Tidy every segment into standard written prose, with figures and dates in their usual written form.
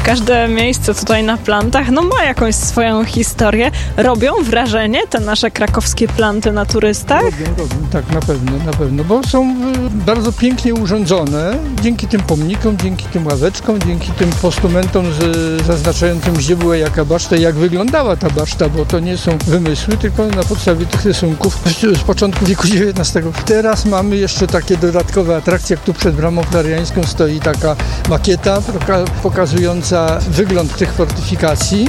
Każde miejsce tutaj na plantach ma jakąś swoją historię. Robią wrażenie te nasze krakowskie planty na turystach? Robią, tak, na pewno, bo są bardzo pięknie urządzone dzięki tym pomnikom, dzięki tym ławeczkom, dzięki tym postumentom zaznaczającym, gdzie była jaka baszta i jak wyglądała ta baszta, bo to nie są wymysły, tylko na podstawie tych rysunków z początku wieku XIX. Teraz mamy jeszcze takie dodatkowe atrakcje, jak tu przed Bramą Floriańską stoi taka makieta pokazująca wygląd tych fortyfikacji,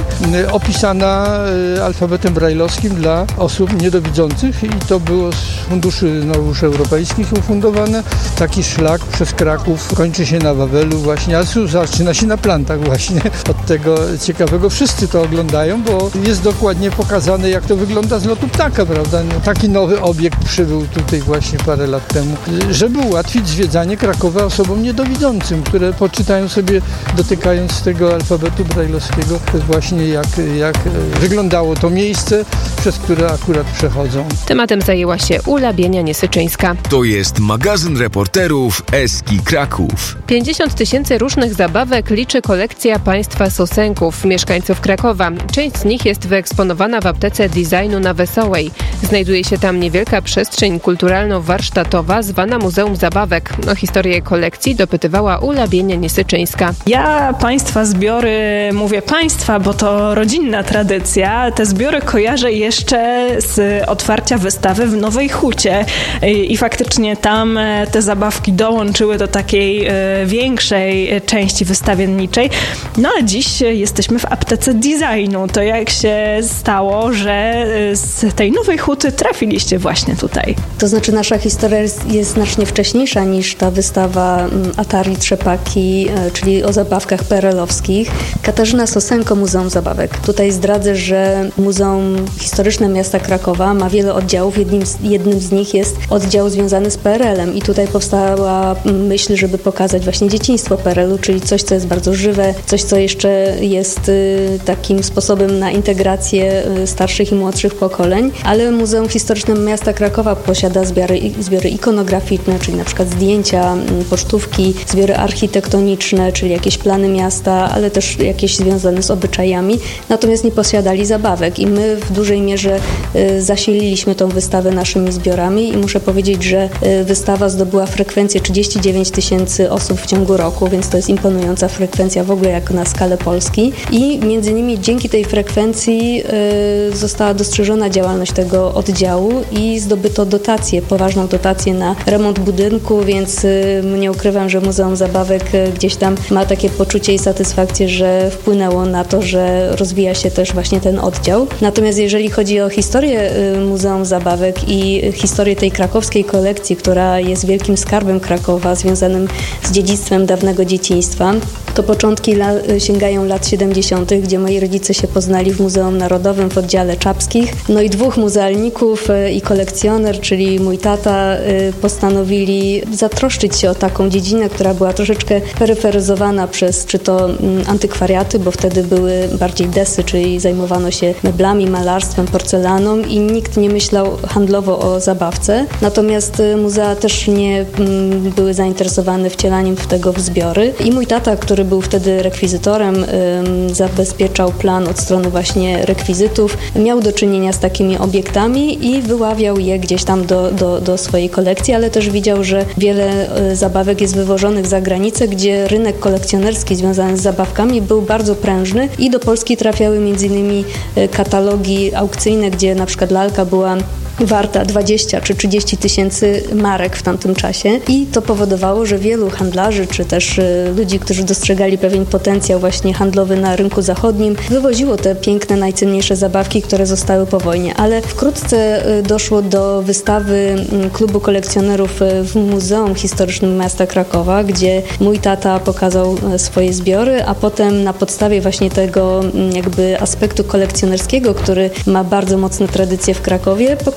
opisana alfabetem brajlowskim dla osób niedowidzących i to było z funduszy europejskich ufundowane. Taki szlak przez Kraków kończy się na Wawelu właśnie, a zaczyna się na plantach właśnie. Od tego ciekawego wszyscy to oglądają, bo jest dokładnie pokazane, jak to wygląda z lotu ptaka, prawda? Taki nowy obiekt przybył tutaj właśnie parę lat temu, żeby ułatwić zwiedzanie Krakowa osobom niedowidzącym, które poczytają sobie, dotykając tego alfabetu brajlowskiego, właśnie jak wyglądało to miejsce, przez które akurat przechodzą. Tematem zajęła się Ula Bienia-Niesyczyńska. To jest magazyn reporterów Eski Kraków. 50 000 różnych zabawek liczy kolekcja państwa Sosenków, mieszkańców Krakowa. Część z nich jest wyeksponowana w aptece designu na Wesołej. Znajduje się tam niewielka przestrzeń kulturalno-warsztatowa zwana Muzeum Zabawek. O historię kolekcji dopytywała Ula Bienia-Niesyczyńska. Ja państwa zbiory, mówię państwa, bo to rodzinna tradycja. Te zbiory kojarzę jeszcze z otwarcia wystawy w Nowej Hucie i faktycznie tam te zabawki dołączyły do takiej większej części wystawienniczej. A dziś jesteśmy w aptece designu. To jak się stało, że z tej Nowej Huty trafiliście właśnie tutaj? To znaczy nasza historia jest znacznie wcześniejsza niż ta wystawa Atari Trzepaki, czyli o zabawkach PRL-owskich. Katarzyna Sosenko, Muzeum Zabawek. Tutaj zdradzę, że Muzeum Historyczne Miasta Krakowa ma wiele oddziałów. Jednym z nich jest oddział związany z PRL-em i tutaj powstała myśl, żeby pokazać właśnie dzieciństwo PRL-u, czyli coś, co jest bardzo żywe, coś, co jeszcze jest takim sposobem na integrację starszych i młodszych pokoleń, ale Muzeum Historyczne Miasta Krakowa posiada zbiory ikonograficzne, czyli na przykład zdjęcia, pocztówki, zbiory architektoniczne, czyli jakieś plany miasta, ale też jakieś związane z obyczajami, natomiast nie posiadali zabawek i my w dużej mierze zasililiśmy tą wystawę naszymi zbiorami i muszę powiedzieć, że wystawa zdobyła frekwencję 39 000 osób w ciągu roku, więc to jest imponująca frekwencja w ogóle jak na skalę Polski i między innymi dzięki tej frekwencji została dostrzeżona działalność tego oddziału i zdobyto poważną dotację na remont budynku, więc nie ukrywam, że Muzeum Zabawek gdzieś tam ma takie poczucie i satysfakcję, że wpłynęło na to, że rozwija się też właśnie ten oddział. Natomiast jeżeli chodzi o historię Muzeum Zabawek i historię tej krakowskiej kolekcji, która jest wielkim skarbem Krakowa, związanym z dziedzictwem dawnego dzieciństwa, to początki sięgają lat 70., gdzie moi rodzice się poznali w Muzeum Narodowym w oddziale Czapskich. I dwóch muzealników i kolekcjoner, czyli mój tata, postanowili zatroszczyć się o taką dziedzinę, która była troszeczkę peryferyzowana przez czy to antykwariaty, bo wtedy były bardziej desy, czyli zajmowano się meblami, malarstwem, porcelaną i nikt nie myślał handlowo o zabawce. Natomiast muzea też nie były zainteresowane wcielaniem tego w zbiory. I mój tata, który był wtedy rekwizytorem, zabezpieczał plan od strony właśnie rekwizytów, miał do czynienia z takimi obiektami i wyławiał je gdzieś tam do swojej kolekcji, ale też widział, że wiele zabawek jest wywożonych za granicę, gdzie rynek kolekcjonerski związany z zabawkami był bardzo prężny i do Polski trafiały m.in. katalogi aukcyjne, gdzie na przykład lalka była warta 20 czy 30 tysięcy marek w tamtym czasie i to powodowało, że wielu handlarzy czy też ludzi, którzy dostrzegali pewien potencjał właśnie handlowy na rynku zachodnim, wywoziło te piękne, najcenniejsze zabawki, które zostały po wojnie. Ale wkrótce doszło do wystawy Klubu Kolekcjonerów w Muzeum Historycznym Miasta Krakowa, gdzie mój tata pokazał swoje zbiory, a potem na podstawie właśnie tego jakby aspektu kolekcjonerskiego, który ma bardzo mocne tradycje w Krakowie, pokazał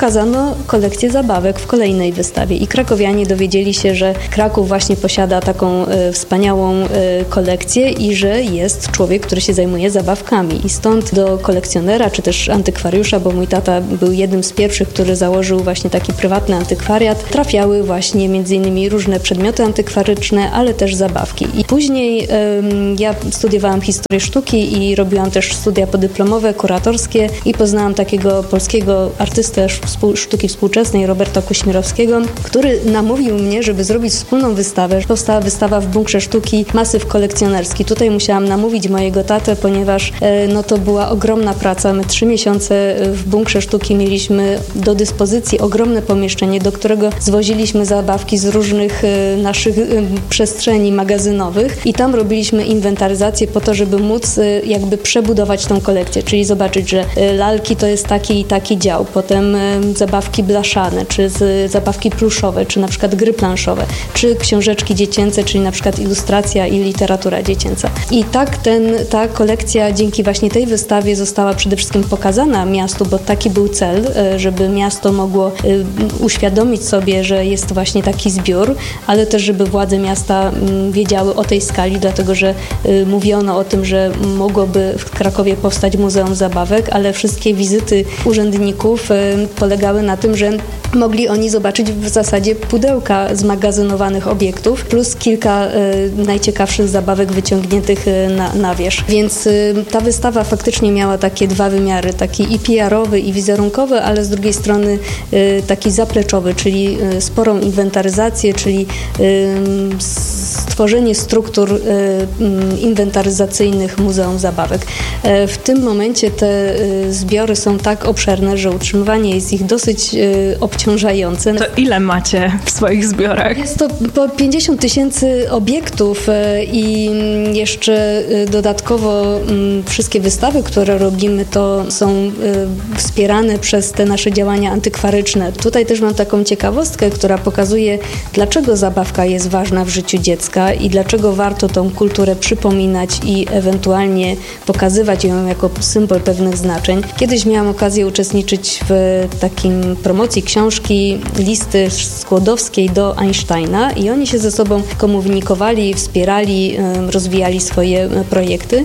pokazano kolekcję zabawek w kolejnej wystawie i krakowianie dowiedzieli się, że Kraków właśnie posiada taką wspaniałą kolekcję i że jest człowiek, który się zajmuje zabawkami. I stąd do kolekcjonera, czy też antykwariusza, bo mój tata był jednym z pierwszych, który założył właśnie taki prywatny antykwariat, trafiały właśnie między innymi różne przedmioty antykwaryczne, ale też zabawki. I później ja studiowałam historię sztuki i robiłam też studia podyplomowe, kuratorskie i poznałam takiego polskiego artystę sztuki współczesnej, Roberta Kuśmirowskiego, który namówił mnie, żeby zrobić wspólną wystawę. Powstała wystawa w Bunkrze Sztuki Masyw Kolekcjonerski. Tutaj musiałam namówić mojego tatę, ponieważ to była ogromna praca. My 3 miesiące w Bunkrze Sztuki mieliśmy do dyspozycji ogromne pomieszczenie, do którego zwoziliśmy zabawki z różnych naszych przestrzeni magazynowych i tam robiliśmy inwentaryzację po to, żeby móc jakby przebudować tą kolekcję, czyli zobaczyć, że lalki to jest taki i taki dział, potem zabawki blaszane, czy zabawki pluszowe, czy na przykład gry planszowe, czy książeczki dziecięce, czyli na przykład ilustracja i literatura dziecięca. I tak ta kolekcja dzięki właśnie tej wystawie została przede wszystkim pokazana miastu, bo taki był cel, żeby miasto mogło uświadomić sobie, że jest właśnie taki zbiór, ale też żeby władze miasta wiedziały o tej skali, dlatego że mówiono o tym, że mogłoby w Krakowie powstać Muzeum Zabawek, ale wszystkie wizyty urzędników polegały na tym, że mogli oni zobaczyć w zasadzie pudełka zmagazynowanych obiektów plus kilka najciekawszych zabawek wyciągniętych na wierzch. Więc ta wystawa faktycznie miała takie dwa wymiary, taki i PR-owy, i wizerunkowy, ale z drugiej strony taki zapleczowy, czyli sporą inwentaryzację, czyli stworzenie struktur inwentaryzacyjnych Muzeum Zabawek. W tym momencie te zbiory są tak obszerne, że utrzymywanie jest ich dosyć obciążające. To ile macie w swoich zbiorach? Jest to po 50 000 obiektów i jeszcze dodatkowo wszystkie wystawy, które robimy, to są wspierane przez te nasze działania antykwaryczne. Tutaj też mam taką ciekawostkę, która pokazuje, dlaczego zabawka jest ważna w życiu dziecka i dlaczego warto tą kulturę przypominać i ewentualnie pokazywać ją jako symbol pewnych znaczeń. Kiedyś miałam okazję uczestniczyć w takim promocji książki Listy Skłodowskiej do Einsteina i oni się ze sobą komunikowali, wspierali, rozwijali swoje projekty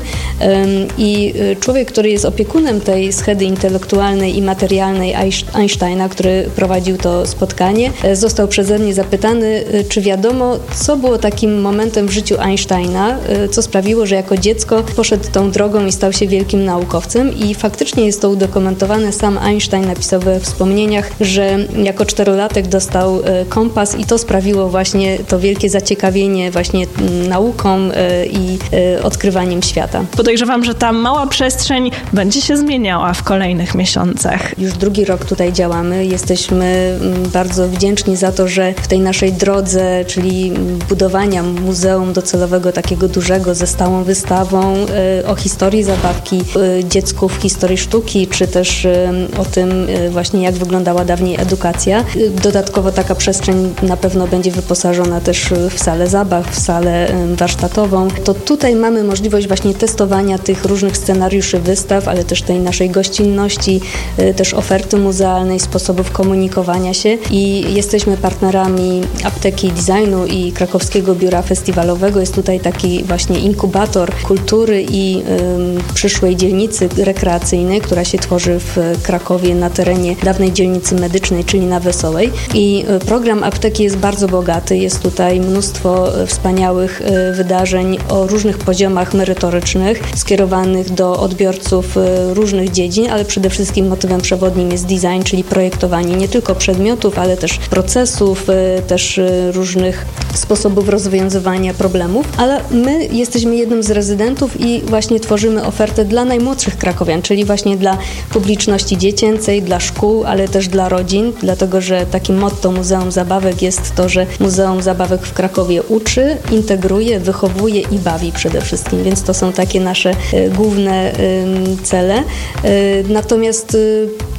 i człowiek, który jest opiekunem tej schedy intelektualnej i materialnej Einsteina, który prowadził to spotkanie, został przeze mnie zapytany, czy wiadomo, co było takim momentem w życiu Einsteina, co sprawiło, że jako dziecko poszedł tą drogą i stał się wielkim naukowcem i faktycznie jest to udokumentowane. Sam Einstein napisał we wspomnieniach, że jako 4-latek dostał kompas i to sprawiło właśnie to wielkie zaciekawienie właśnie nauką i odkrywaniem świata. Podejrzewam, że ta mała przestrzeń będzie się zmieniała w kolejnych miesiącach. Już drugi rok tutaj działamy. Jesteśmy bardzo wdzięczni za to, że w tej naszej drodze, czyli budowania muzeum docelowego takiego dużego ze stałą wystawą o historii zabawki, dziecku w historii sztuki, czy też o tym właśnie jak wyglądała dawniej edukacja. Dodatkowo taka przestrzeń na pewno będzie wyposażona też w salę zabaw, w salę warsztatową. To tutaj mamy możliwość właśnie testowania tych różnych scenariuszy wystaw, ale też tej naszej gościnności, też oferty muzealnej, sposobów komunikowania się i jesteśmy partnerami Apteki Designu i Krakowskiego Biura Festiwalowego. Jest tutaj taki właśnie inkubator kultury i przyszłej dzielnicy rekreacyjnej, która się tworzy w Krakowie na terenie dawnej dzielnicy medycznej, czyli na Wesołej. I program Apteki jest bardzo bogaty. Jest tutaj mnóstwo wspaniałych wydarzeń o różnych poziomach merytorycznych, skierowanych do odbiorców różnych dziedzin, ale przede wszystkim motywem przewodnim jest design, czyli projektowanie nie tylko przedmiotów, ale też procesów, też różnych sposobów rozwiązywania problemów. Ale my jesteśmy jednym z rezydentów i właśnie tworzymy ofertę dla najmłodszych krakowian, czyli właśnie dla publiczności dziecięcej, dla szkół, ale też dla rodzin, dlatego że takim motto Muzeum Zabawek jest to, że Muzeum Zabawek w Krakowie uczy, integruje, wychowuje i bawi przede wszystkim, więc to są takie nasze główne cele. Natomiast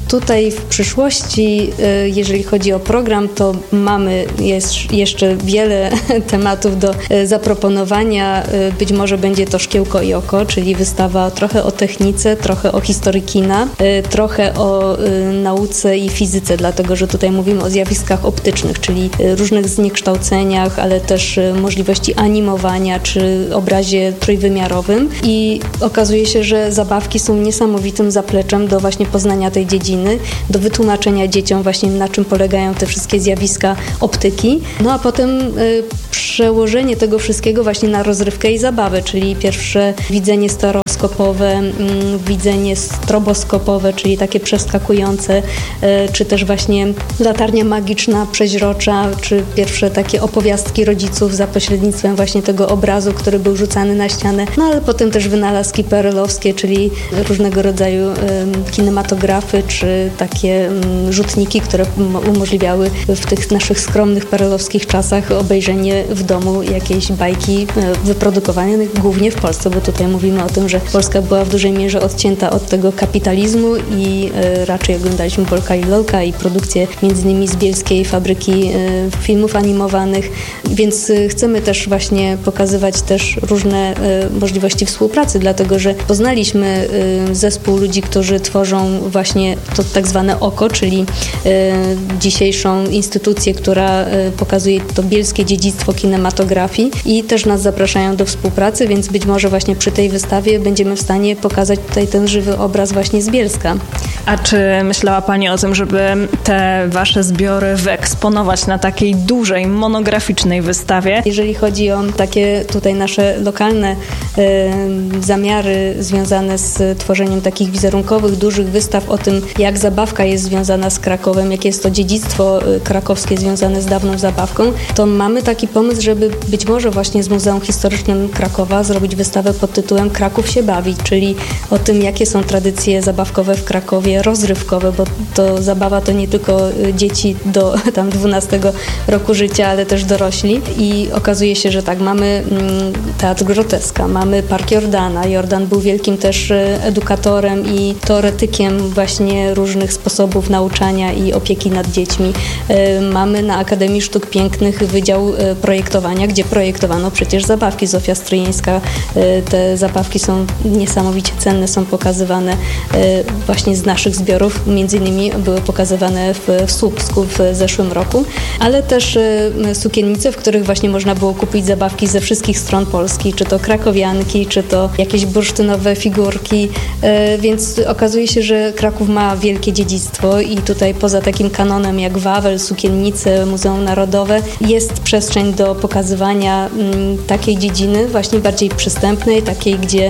Tutaj w przyszłości, jeżeli chodzi o program, to mamy jeszcze wiele tematów do zaproponowania. Być może będzie to Szkiełko i oko, czyli wystawa trochę o technice, trochę o historii kina, trochę o nauce i fizyce, dlatego że tutaj mówimy o zjawiskach optycznych, czyli różnych zniekształceniach, ale też możliwości animowania czy obrazie trójwymiarowym. I okazuje się, że zabawki są niesamowitym zapleczem do właśnie poznania tej dziedziny, do wytłumaczenia dzieciom właśnie na czym polegają te wszystkie zjawiska optyki. No a potem przełożenie tego wszystkiego właśnie na rozrywkę i zabawę, czyli pierwsze widzenie stereoskopowe, widzenie stroboskopowe, czyli takie przeskakujące, czy też właśnie latarnia magiczna, przeźrocza, czy pierwsze takie opowiastki rodziców za pośrednictwem właśnie tego obrazu, który był rzucany na ścianę. No ale potem też wynalazki perelowskie, czyli różnego rodzaju kinematografy, czy takie rzutniki, które umożliwiały w tych naszych skromnych perelowskich czasach obejrzenie w domu jakiejś bajki wyprodukowanej głównie w Polsce, bo tutaj mówimy o tym, że Polska była w dużej mierze odcięta od tego kapitalizmu i raczej oglądaliśmy Bolka i Lolka i produkcję między innymi z bielskiej fabryki filmów animowanych, więc chcemy też właśnie pokazywać też różne możliwości współpracy, dlatego że poznaliśmy zespół ludzi, którzy tworzą właśnie to tak zwane OKO, czyli dzisiejszą instytucję, która pokazuje to bielskie dziedzictwo kinematografii i też nas zapraszają do współpracy, więc być może właśnie przy tej wystawie będziemy w stanie pokazać tutaj ten żywy obraz właśnie z Bielska. A czy myślała Pani o tym, żeby te Wasze zbiory wyeksponować na takiej dużej, monograficznej wystawie? Jeżeli chodzi o takie tutaj nasze lokalne zamiary związane z tworzeniem takich wizerunkowych, dużych wystaw o tym, jak zabawka jest związana z Krakowem, jakie jest to dziedzictwo krakowskie związane z dawną zabawką, to mamy taki pomysł, żeby być może właśnie z Muzeum Historycznym Krakowa zrobić wystawę pod tytułem Kraków się bawi, czyli o tym, jakie są tradycje zabawkowe w Krakowie, rozrywkowe, bo to zabawa to nie tylko dzieci do tam 12 roku życia, ale też dorośli. I okazuje się, że tak, mamy Teatr Groteska, mamy Park Jordana. Jordan był wielkim też edukatorem i teoretykiem właśnie różnych sposobów nauczania i opieki nad dziećmi. Mamy na Akademii Sztuk Pięknych Wydział Projektowania, gdzie projektowano przecież zabawki. Zofia Stryjeńska. Te zabawki są niesamowicie cenne, są pokazywane właśnie z naszych zbiorów. Między innymi były pokazywane w Słupsku w zeszłym roku, ale też sukiennice, w których właśnie można było kupić zabawki ze wszystkich stron Polski, czy to krakowianki, czy to jakieś bursztynowe figurki, więc okazuje się, że Kraków ma wielkie dziedzictwo i tutaj poza takim kanonem jak Wawel, sukiennice, Muzeum Narodowe jest przestrzeń do pokazywania takiej dziedziny właśnie bardziej przystępnej, takiej, gdzie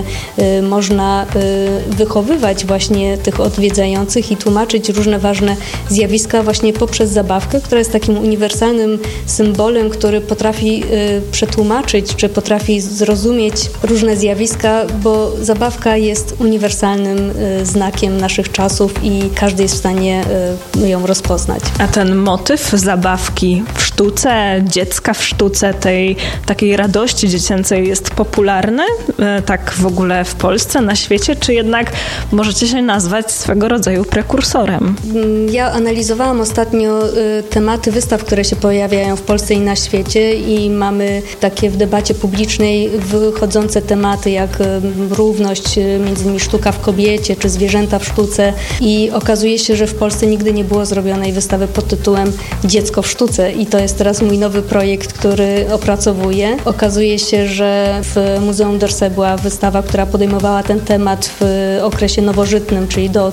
można wychowywać właśnie tych odwiedzających i tłumaczyć różne ważne zjawiska właśnie poprzez zabawkę, która jest takim uniwersalnym symbolem, który potrafi przetłumaczyć, czy potrafi zrozumieć różne zjawiska, bo zabawka jest uniwersalnym znakiem naszych czasów i każdy jest w stanie ją rozpoznać. A ten motyw zabawki w sztuce, dziecka w sztuce, tej takiej radości dziecięcej jest popularny? Tak w ogóle w Polsce, na świecie, czy jednak możecie się nazwać swego rodzaju prekursorem? Ja analizowałam ostatnio tematy wystaw, które się pojawiają w Polsce i na świecie i mamy takie w debacie publicznej wychodzące tematy jak równość, między innymi sztuka w kobiecie, czy zwierzęta w sztuce i okazuje się, że w Polsce nigdy nie było zrobionej wystawy pod tytułem Dziecko w sztuce i to jest teraz mój nowy projekt, który opracowuję. Okazuje się, że w Muzeum d'Orsay była wystawa, która podejmowała ten temat w okresie nowożytnym, czyli do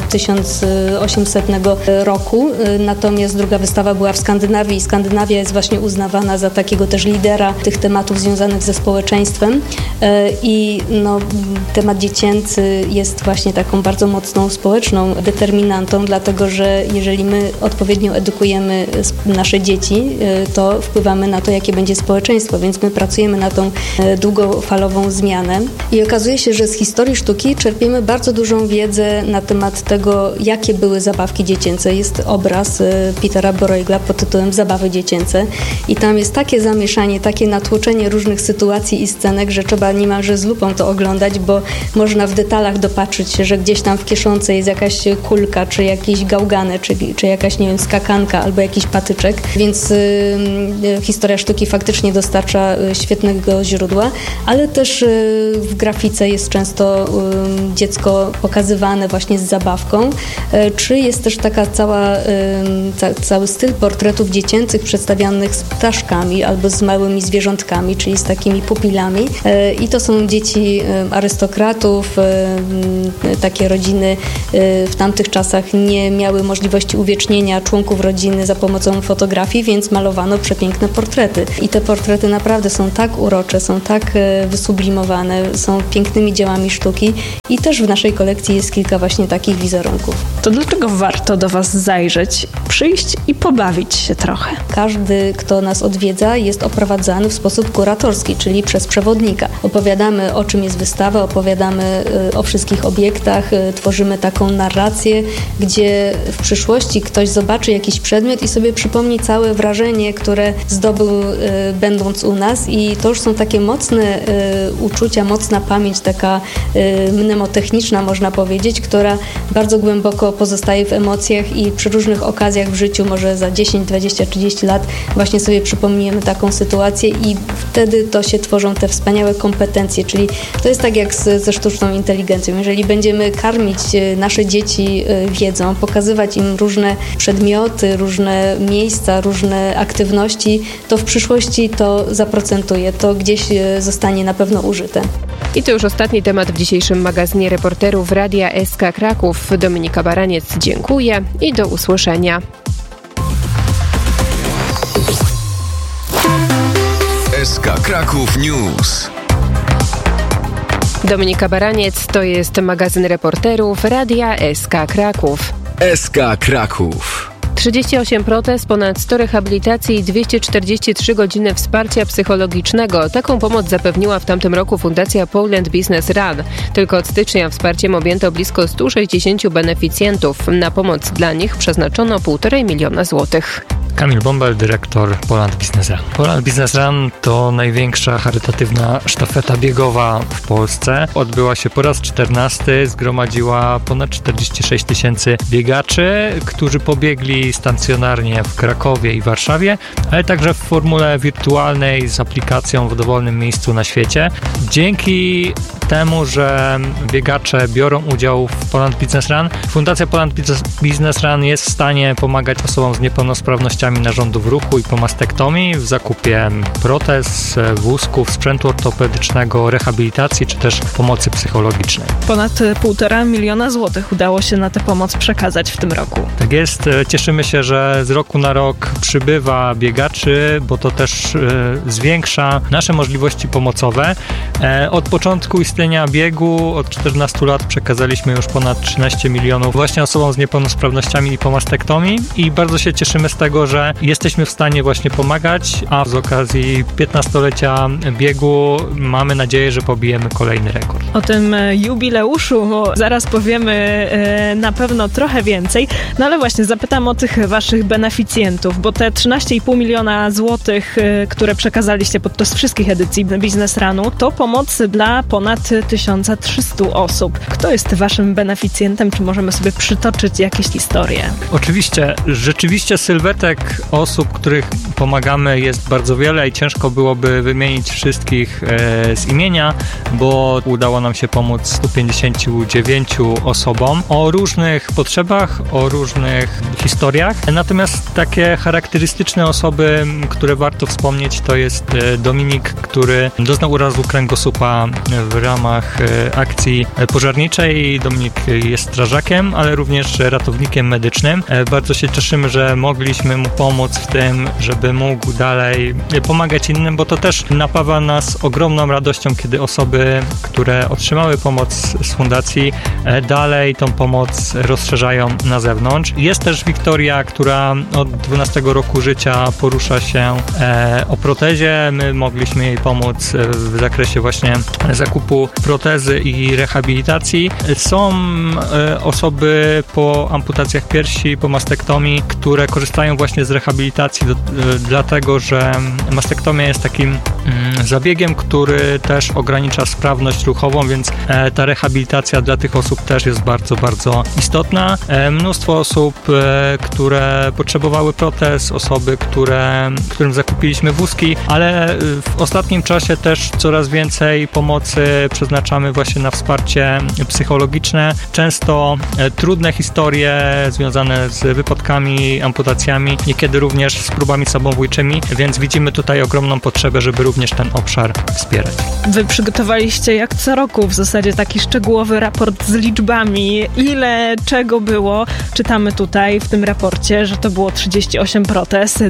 1800 roku. Natomiast druga wystawa była w Skandynawii i Skandynawia jest właśnie uznawana za takiego też lidera tych tematów związanych ze społeczeństwem i temat dziecięcy jest właśnie taką bardzo mocną społeczną determinantą, dlatego że jeżeli my odpowiednio edukujemy nasze dzieci to wpływamy na to, jakie będzie społeczeństwo, więc my pracujemy na tą długofalową zmianę i okazuje się, że z historii sztuki czerpiemy bardzo dużą wiedzę na temat tego, jakie były zabawki dziecięce. Jest obraz Petera Bruegela pod tytułem Zabawy dziecięce i tam jest takie zamieszanie, takie natłoczenie różnych sytuacji i scenek, że trzeba niemalże z lupą to oglądać, bo można w detalach dopatrzyć się, że gdzieś tam w kieszonce jest jakaś kulka, czy jakieś gałgany, czy jakaś, nie wiem, skakanka albo jakiś patyczek, więc historia sztuki faktycznie dostarcza świetnego źródła, ale też w grafice jest często dziecko pokazywane właśnie z zabawką, czy jest też taka cały styl portretów dziecięcych przedstawianych z ptaszkami albo z małymi zwierzątkami, czyli z takimi pupilami i to są dzieci arystokratów. Takie rodziny w tamtych czasach nie miały możliwości uwiecznienia członków rodziny za pomocą fotografii, więc malowano przepiękne portrety. I te portrety naprawdę są tak urocze, są tak wysublimowane, są pięknymi dziełami sztuki i też w naszej kolekcji jest kilka właśnie takich wizerunków. To dlaczego warto do Was zajrzeć, przyjść i pobawić się trochę? Każdy, kto nas odwiedza, jest oprowadzany w sposób kuratorski, czyli przez przewodnika. Opowiadamy, o czym jest wystawa, opowiadamy o wszystkich obiektach, tworzymy taką narrację, gdzie w przyszłości ktoś zobaczy jakiś przedmiot i sobie przypomni całe wrażenie, które zdobył będąc u nas i to już są takie mocne uczucia, mocna pamięć, taka mnemotechniczna można powiedzieć, która bardzo głęboko pozostaje w emocjach i przy różnych okazjach w życiu, może za 10, 20, 30 lat właśnie sobie przypomniemy taką sytuację i wtedy to się tworzą te wspaniałe kompetencje, czyli to jest tak jak ze sztuczną inteligencją. Jeżeli będziemy karmić nasze dzieci wiedzą, pokazywać im różne przedmioty, różne miejsca, różne aktywności, to w przyszłości to zaprocentuje, to gdzieś zostanie na pewno użyte. I to już ostatni temat w dzisiejszym magazynie reporterów Radia SK Kraków. Dominika Baraniec, dziękuję i do usłyszenia. SK Kraków News. Dominika Baraniec, to jest magazyn reporterów Radia SK Kraków. SK Kraków. 38 protez, ponad 100 rehabilitacji i 243 godziny wsparcia psychologicznego. Taką pomoc zapewniła w tamtym roku Fundacja Poland Business Run. Tylko od stycznia wsparciem objęto blisko 160 beneficjentów. Na pomoc dla nich przeznaczono 1,5 miliona złotych. Kamil Bąbel, dyrektor Poland Business Run. Poland Business Run to największa charytatywna sztafeta biegowa w Polsce. Odbyła się po raz 14, zgromadziła ponad 46 tysięcy biegaczy, którzy pobiegli stacjonarnie w Krakowie i Warszawie, ale także w formule wirtualnej z aplikacją w dowolnym miejscu na świecie. Dzięki temu, że biegacze biorą udział w Poland Business Run, Fundacja Poland Business Run jest w stanie pomagać osobom z niepełnosprawnościami narządów ruchu i po mastektomii w zakupie protez, wózków, sprzętu ortopedycznego, rehabilitacji czy też pomocy psychologicznej. Ponad 1,5 miliona złotych udało się na tę pomoc przekazać w tym roku. Tak jest. Cieszymy się, że z roku na rok przybywa biegaczy, bo to też zwiększa nasze możliwości pomocowe. Od początku istnienia biegu, od 14 lat przekazaliśmy już ponad 13 milionów właśnie osobom z niepełnosprawnościami i po mastektomii i bardzo się cieszymy z tego, że jesteśmy w stanie właśnie pomagać, a z okazji 15-lecia biegu mamy nadzieję, że pobijemy kolejny rekord. O tym jubileuszu zaraz powiemy na pewno trochę więcej, no ale właśnie zapytam o tych waszych beneficjentów, bo te 13,5 miliona złotych, które przekazaliście podczas wszystkich edycji Business Runu, to pomoc dla ponad 1300 osób. Kto jest waszym beneficjentem? Czy możemy sobie przytoczyć jakieś historie? Oczywiście. Rzeczywiście sylwetek osób, których pomagamy jest bardzo wiele i ciężko byłoby wymienić wszystkich z imienia, bo udało nam się pomóc 159 osobom o różnych potrzebach, o różnych historiach. Natomiast takie charakterystyczne osoby, które warto wspomnieć, to jest Dominik, który doznał urazu kręgosłupa w ramach akcji pożarniczej. Dominik jest strażakiem, ale również ratownikiem medycznym. Bardzo się cieszymy, że mogliśmy mu pomóc w tym, żeby mógł dalej pomagać innym, bo to też napawa nas ogromną radością, kiedy osoby, które otrzymały pomoc z fundacji, dalej tą pomoc rozszerzają na zewnątrz. Jest też Wiktoria, która od 12 roku życia porusza się o protezie. My mogliśmy jej pomóc w zakresie właśnie zakupu protezy i rehabilitacji. Są osoby po amputacjach piersi, po mastektomii, które korzystają właśnie z rehabilitacji, dlatego że mastektomia jest takim zabiegiem, który też ogranicza sprawność ruchową, więc ta rehabilitacja dla tych osób też jest bardzo, bardzo istotna. Mnóstwo osób, które potrzebowały protez, osoby, którym zakupiliśmy wózki, ale w ostatnim czasie też coraz więcej pomocy przeznaczamy właśnie na wsparcie psychologiczne. Często trudne historie związane z wypadkami, amputacjami, niekiedy również z próbami samobójczymi, więc widzimy tutaj ogromną potrzebę, żeby również ten obszar wspierać. Wy przygotowaliście jak co roku w zasadzie taki szczegółowy raport z liczbami, ile czego było. Czytamy tutaj w tym raporcie, że to było 38 protez,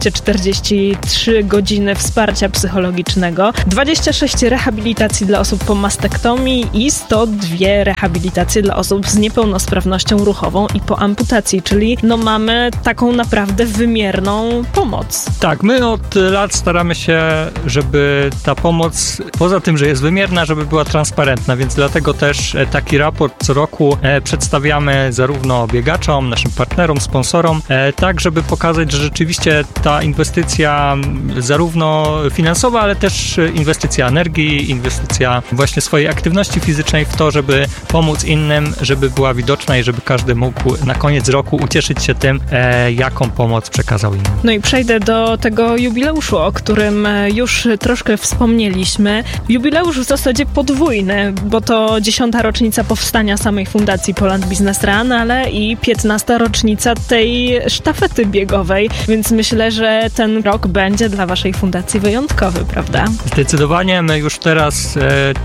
243 godziny wsparcia psychologicznego, 26 rehabilitacji dla osób po mastektomii i 102 rehabilitacje dla osób z niepełnosprawnością ruchową i po amputacji, czyli mamy taką naprawdę wymierną pomoc. Tak, my od lat staramy się, żeby ta pomoc, poza tym, że jest wymierna, żeby była transparentna, więc dlatego też taki raport co roku przedstawiamy zarówno biegaczom, naszym partnerom, sponsorom, tak, żeby pokazać, że rzeczywiście ta inwestycja zarówno finansowa, ale też inwestycja energii, inwestycja właśnie swojej aktywności fizycznej w to, żeby pomóc innym, żeby była widoczna i żeby każdy mógł na koniec roku ucieszyć się tym, jaką pomoc przekazał innym. No i przejdę do tego jubileuszu, o którym już troszkę wspomnieliśmy. Jubileusz w zasadzie podwójny, bo to 10. rocznica powstania samej Fundacji Poland Business Run, ale i 15. rocznica tej sztafety biegowej, więc myślę, że ten rok będzie dla waszej fundacji wyjątkowy, prawda? Zdecydowanie. My już teraz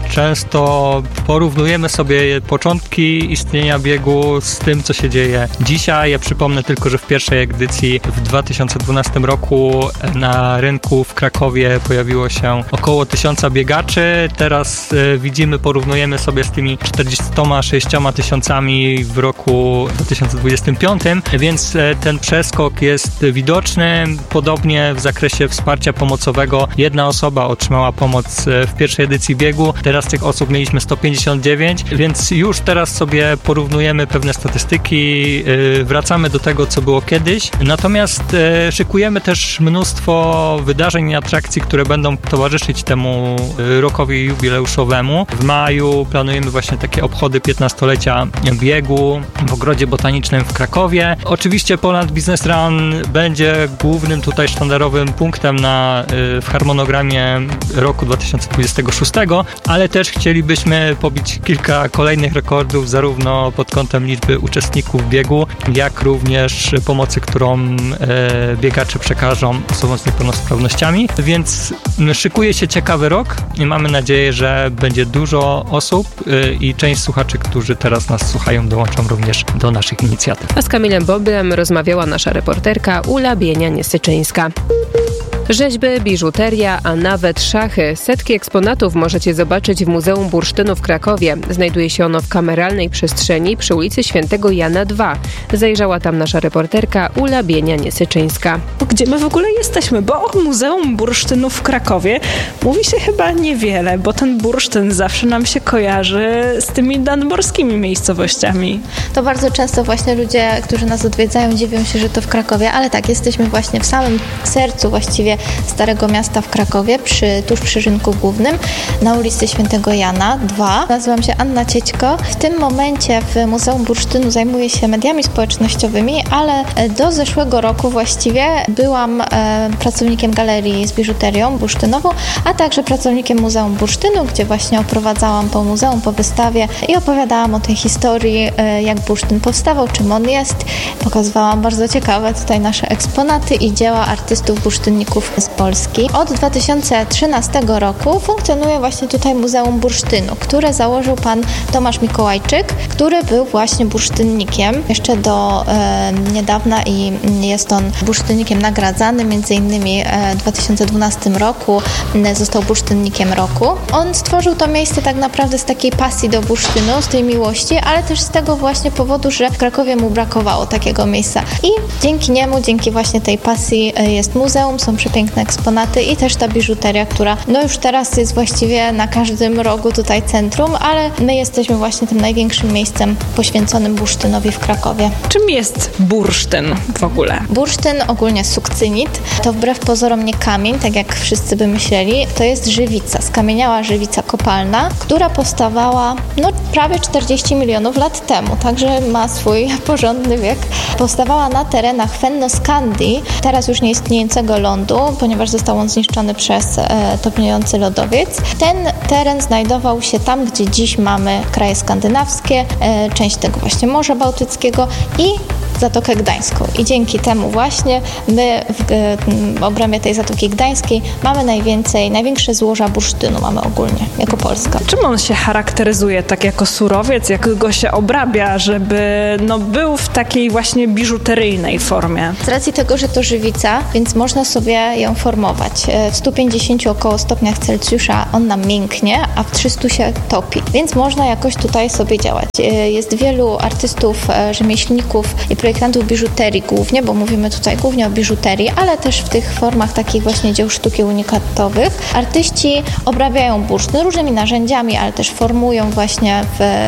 często porównujemy sobie początki istnienia biegu z tym, co się dzieje dzisiaj. Ja przypomnę tylko, że w pierwszej edycji w 2012 roku na rynku w Krakowie pojawiło się około 1000 biegaczy. Teraz widzimy, porównujemy sobie z tymi 46 tysiącami w roku 2025, więc ten przeskok jest widoczny. Podobnie w zakresie wsparcia pomocowego jedna osoba otrzymała pomoc w pierwszej edycji biegu. Teraz tych osób mieliśmy 159, więc już teraz sobie porównujemy pewne statystyki, wracamy do tego, co było kiedyś. Natomiast szykujemy też mnóstwo wydarzeń i atrakcji, które będą towarzyszyć temu rokowi jubileuszowemu. W maju planujemy właśnie takie obchody 15-lecia biegu w Ogrodzie Botanicznym w Krakowie. Oczywiście Poland Business Run będzie głównym tutaj sztandarowym punktem w harmonogramie roku 2026, ale też chcielibyśmy pobić kilka kolejnych rekordów, zarówno pod kątem liczby uczestników biegu, jak również pomocy, którą biegacze przekażą osobom z niepełnosprawnościami, więc szykuje się ciekawy rok i mamy nadzieję, że będzie dużo osób i część słuchaczy, którzy teraz nas słuchają, dołączą również do naszych inicjatyw. A z Kamilem Boblem rozmawiała nasza reporterka Ula Bienia-Niesyczyńska. Rzeźby, biżuteria, a nawet szachy. Setki eksponatów możecie zobaczyć w Muzeum Bursztynu w Krakowie. Znajduje się ono w kameralnej przestrzeni przy ulicy Świętego Jana 2. Zajrzała tam nasza reporterka Ula Bienia-Niesyczyńska. Gdzie my w ogóle jesteśmy? Bo o Muzeum Bursztynu w Krakowie mówi się chyba niewiele, bo ten bursztyn zawsze nam się kojarzy z tymi nadmorskimi miejscowościami. To bardzo często właśnie ludzie, którzy nas odwiedzają, dziwią się, że to w Krakowie, ale tak, jesteśmy właśnie w samym sercu właściwie Starego Miasta w Krakowie, tuż przy Rynku Głównym, na ulicy Świętego Jana 2. Nazywam się Anna Ciećko. W tym momencie w Muzeum Bursztynu zajmuję się mediami społecznościowymi, ale do zeszłego roku właściwie byłam pracownikiem galerii z biżuterią bursztynową, a także pracownikiem Muzeum Bursztynu, gdzie właśnie oprowadzałam po muzeum, po wystawie i opowiadałam o tej historii, jak bursztyn powstawał, czym on jest. Pokazywałam bardzo ciekawe tutaj nasze eksponaty i dzieła artystów bursztynników bursztynników z Polski. Od 2013 roku funkcjonuje właśnie tutaj Muzeum Bursztynu, które założył pan Tomasz Mikołajczyk, który był właśnie bursztynnikiem jeszcze do niedawna i jest on bursztynnikiem nagradzany, między innymi w 2012 roku został bursztynnikiem roku. On stworzył to miejsce tak naprawdę z takiej pasji do bursztynu, z tej miłości, ale też z tego właśnie powodu, że w Krakowie mu brakowało takiego miejsca. I dzięki niemu, dzięki właśnie tej pasji jest muzeum, są przepiękne eksponaty i też ta biżuteria, która już teraz jest właściwie na każdym rogu tutaj centrum, ale my jesteśmy właśnie tym największym miejscem poświęconym bursztynowi w Krakowie. Czym jest bursztyn w ogóle? Bursztyn, ogólnie sukcynit, to wbrew pozorom nie kamień, tak jak wszyscy by myśleli, to jest żywica, skamieniała żywica kopalna, która powstawała prawie 40 milionów lat temu, także ma swój porządny wiek. Powstawała na terenach Fennoskandii, teraz już nieistniejącego lądu, ponieważ został on zniszczony przez topniejący lodowiec. Ten teren znajdował się tam, gdzie dziś mamy kraje skandynawskie, część tego właśnie Morza Bałtyckiego i Zatokę Gdańską. I dzięki temu właśnie my w obrębie tej Zatoki Gdańskiej mamy największe złoża bursztynu mamy ogólnie, jako Polska. Czym on się charakteryzuje tak jako surowiec, jak go się obrabia, żeby był w takiej właśnie biżuteryjnej formie? Z racji tego, że to żywica, więc można sobie ją formować. W 150 około stopniach Celsjusza on nam mięknie, a w 300 się topi, więc można jakoś tutaj sobie działać. Jest wielu artystów, rzemieślników i projektantów biżuterii głównie, bo mówimy tutaj głównie o biżuterii, ale też w tych formach takich właśnie dzieł sztuki unikatowych. Artyści obrabiają bursztyn różnymi narzędziami, ale też formują właśnie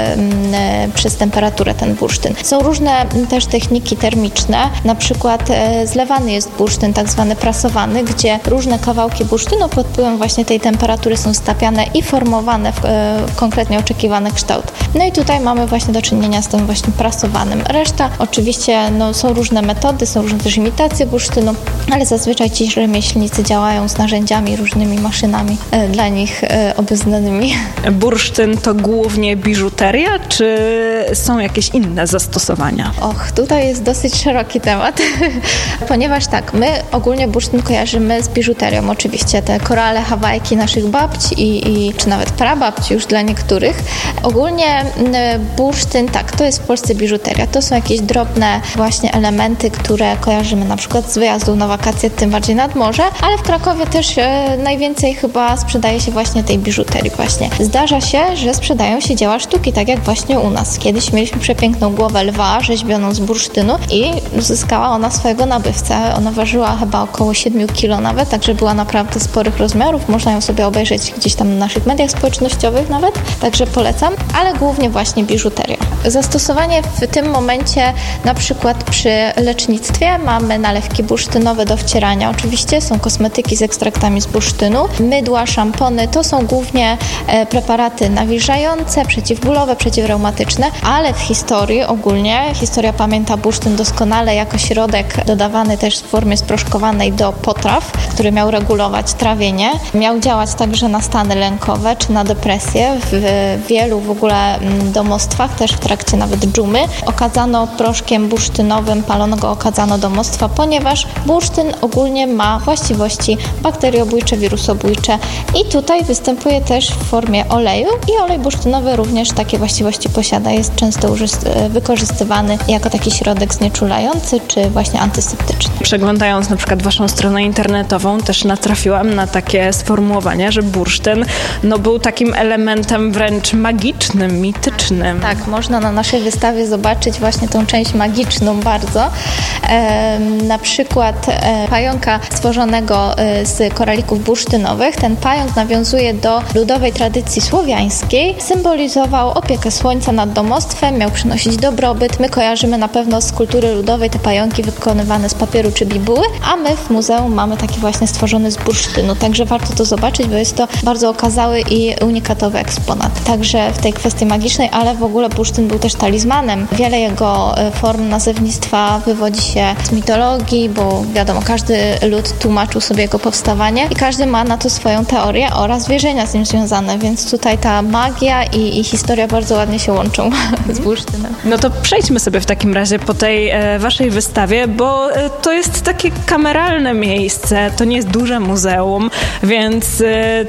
przez temperaturę ten bursztyn. Są różne też techniki termiczne, na przykład zlewany jest bursztyn, tak zwany prasowany, gdzie różne kawałki bursztynu pod wpływem właśnie tej temperatury są stapiane i formowane w konkretnie oczekiwany kształt. No i tutaj mamy właśnie do czynienia z tym właśnie prasowanym. Reszta oczywiście są różne metody, są różne też imitacje bursztynu, ale zazwyczaj ci rzemieślnicy działają z narzędziami, różnymi maszynami dla nich obeznanymi. Bursztyn to głównie biżuteria, czy są jakieś inne zastosowania? Tutaj jest dosyć szeroki temat, ponieważ tak, my ogólnie bursztyn kojarzymy z biżuterią, oczywiście te korale, hawajki naszych babci czy nawet prababci już dla niektórych. Ogólnie bursztyn, tak, to jest w Polsce biżuteria, to są jakieś drobne właśnie elementy, które kojarzymy na przykład z wyjazdu na wakacje, tym bardziej nad morze, ale w Krakowie też najwięcej chyba sprzedaje się właśnie tej biżuterii właśnie. Zdarza się, że sprzedają się dzieła sztuki, tak jak właśnie u nas. Kiedyś mieliśmy przepiękną głowę lwa rzeźbioną z bursztynu i zyskała ona swojego nabywcę. Ona ważyła chyba około 7 kg nawet, także była naprawdę sporych rozmiarów. Można ją sobie obejrzeć gdzieś tam na naszych mediach społecznościowych nawet, także polecam, ale głównie właśnie biżuteria. Zastosowanie w tym momencie na przykład przy lecznictwie mamy nalewki bursztynowe do wcierania. Oczywiście są kosmetyki z ekstraktami z bursztynu, mydła, szampony, to są głównie preparaty nawilżające, przeciwbólowe, przeciwreumatyczne, ale w historii ogólnie, historia pamięta bursztyn doskonale jako środek dodawany też w formie sproszkowanej do potraw, który miał regulować trawienie, miał działać także na stany lękowe czy na depresję. W wielu w ogóle domostwach, też w trakcie nawet dżumy, okadzano proszkiem bursztynowym, palono go, okadzano domostwa, ponieważ bursztyn ogólnie ma właściwości bakteriobójcze, wirusobójcze i tutaj występuje też w formie oleju i olej bursztynowy również takie właściwości posiada. Jest często wykorzystywany jako taki środek znieczulający czy właśnie antyseptyczny. Przeglądając na przykład waszą stronę internetową też natrafiłam na takie sformułowanie, że bursztyn był takim elementem wręcz magicznym, mitycznym. Tak, można na naszej wystawie zobaczyć właśnie tą część magiczną bardzo. Na przykład pająka stworzonego z koralików bursztynowych. Ten pająk nawiązuje do ludowej tradycji słowiańskiej. Symbolizował opiekę słońca nad domostwem, miał przynosić dobrobyt. My kojarzymy na pewno z kultury ludowej te pająki wykonywane z papieru czy bibuły, a my w muzeum mamy taki właśnie stworzony z bursztynu. Także warto to zobaczyć, bo jest to bardzo okazały i unikatowy eksponat. Także w tej kwestii magicznej, ale w ogóle bursztyn był też talizmanem. Wiele jego form nazewnictwa wywodzi się z mitologii, bo wiadomo, każdy lud tłumaczył sobie jego powstawanie i każdy ma na to swoją teorię oraz wierzenia z nim związane, więc tutaj ta magia i historia narzędzia bardzo ładnie się łączą z bursztynem. No to przejdźmy sobie w takim razie po tej waszej wystawie, bo to jest takie kameralne miejsce, to nie jest duże muzeum, więc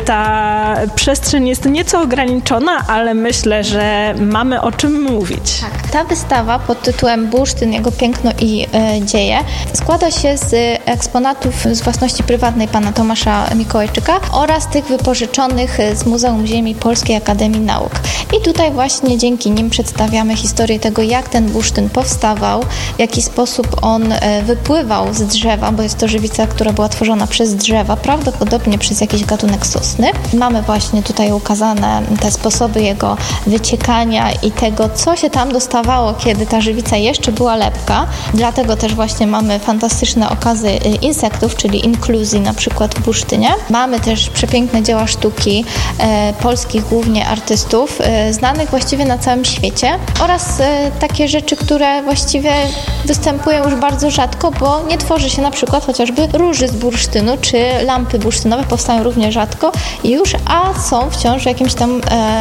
ta przestrzeń jest nieco ograniczona, ale myślę, że mamy o czym mówić. Tak. Ta wystawa pod tytułem Bursztyn, jego piękno i dzieje składa się z eksponatów z własności prywatnej pana Tomasza Mikołajczyka oraz tych wypożyczonych z Muzeum Ziemi Polskiej Akademii Nauk. I tutaj właśnie dzięki nim przedstawiamy historię tego, jak ten bursztyn powstawał, w jaki sposób on wypływał z drzewa, bo jest to żywica, która była tworzona przez drzewa, prawdopodobnie przez jakiś gatunek sosny. Mamy właśnie tutaj ukazane te sposoby jego wyciekania i tego, co się tam dostawało, kiedy ta żywica jeszcze była lepka. Dlatego też właśnie mamy fantastyczne okazy insektów, czyli inkluzji na przykład w bursztynie. Mamy też przepiękne dzieła sztuki polskich głównie artystów, znanych właściwie na całym świecie oraz takie rzeczy, które właściwie występują już bardzo rzadko, bo nie tworzy się na przykład chociażby róży z bursztynu, czy lampy bursztynowe powstają również rzadko już, a są wciąż w jakimś tam